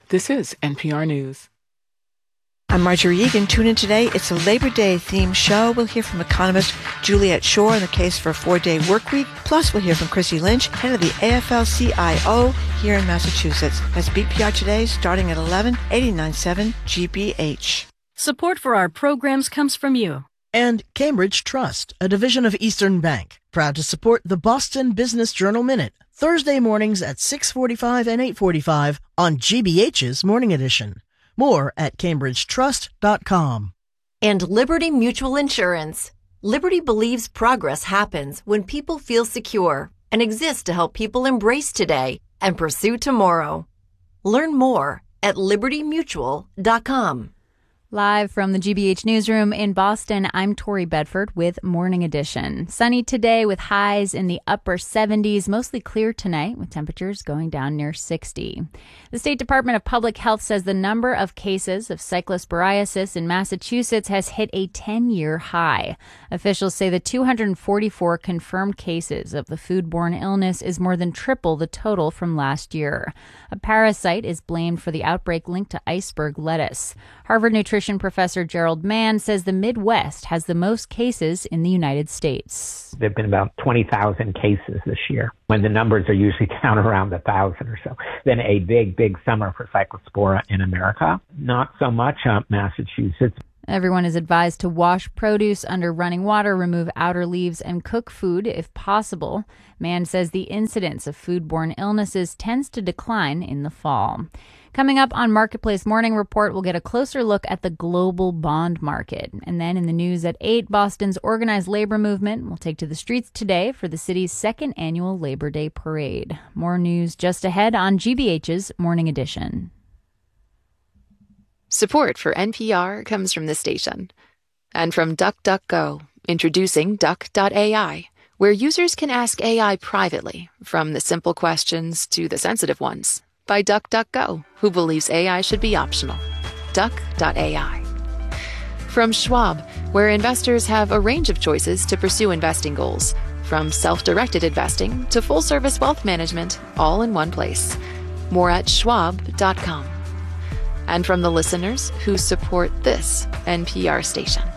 This is NPR News. I'm Marjorie Egan. Tune in today. It's a Labor Day themed show. We'll hear from economist Juliet Schor on the case for a 4-day work week. Plus, we'll hear from Chrissy Lynch, head of the AFL-CIO here in Massachusetts. That's BPR Today, starting at 11, 89.7 GBH. Support for our programs comes from you. And Cambridge Trust, a division of Eastern Bank, proud to support the Boston Business Journal Minute, Thursday mornings at 6:45 and 8:45 on GBH's Morning Edition. More at cambridgetrust.com. And Liberty Mutual Insurance. Liberty believes progress happens when people feel secure and exists to help people embrace today and pursue tomorrow. Learn more at libertymutual.com. Live from the GBH Newsroom in Boston, I'm Tori Bedford with Morning Edition. Sunny today with highs in the upper 70s, mostly clear tonight with temperatures going down near 60. The State Department of Public Health says the number of cases of cyclosporiasis in Massachusetts has hit a 10-year high. Officials say the 244 confirmed cases of the foodborne illness is more than triple the total from last year. A parasite is blamed for the outbreak linked to iceberg lettuce. Harvard nutrition professor Gerald Mann says the Midwest has the most cases in the United States. There have been about 20,000 cases this year, when the numbers are usually down around 1,000 or so. Then a big summer for Cyclospora in America. Not so much Massachusetts. Everyone is advised to wash produce under running water, remove outer leaves, and cook food if possible. Mann says the incidence of foodborne illnesses tends to decline in the fall. Coming up on Marketplace Morning Report, we'll get a closer look at the global bond market. And then in the news at 8, Boston's organized labor movement will take to the streets today for the city's second annual Labor Day parade. More news just ahead on GBH's Morning Edition. Support for NPR comes from this station and from DuckDuckGo, introducing Duck.ai, where users can ask AI privately, from the simple questions to the sensitive ones, by DuckDuckGo, who believes AI should be optional. Duck.ai. From Schwab, where investors have a range of choices to pursue investing goals, from self-directed investing to full-service wealth management, all in one place. More at schwab.com. And from the listeners who support this NPR station.